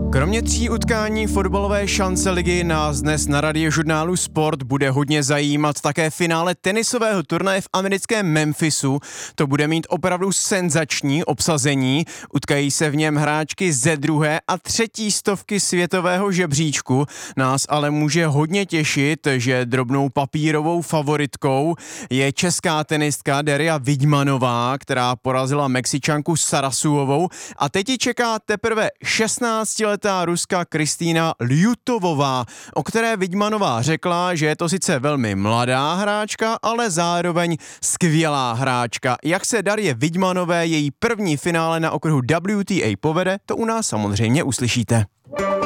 Kromě 3 utkání fotbalové šance ligy nás dnes na Radiožurnálu Sport bude hodně zajímat také finále tenisového turnaje v americkém Memphisu. To bude mít opravdu senzační obsazení. Utkají se v něm hráčky ze 2. a 3. stovky světového žebříčku. Nás ale může hodně těšit, že drobnou papírovou favoritkou je česká tenistka Daria Vidmanová, která porazila Mexičanku Sarasuovou, a teď ji čeká teprve 16letá Ruska Kristýna Ljutovová, o které Vidmanová řekla, že je to sice velmi mladá hráčka, ale zároveň skvělá hráčka. Jak se Darie Vidmanové její první finále na okruhu WTA povede, to u nás samozřejmě uslyšíte.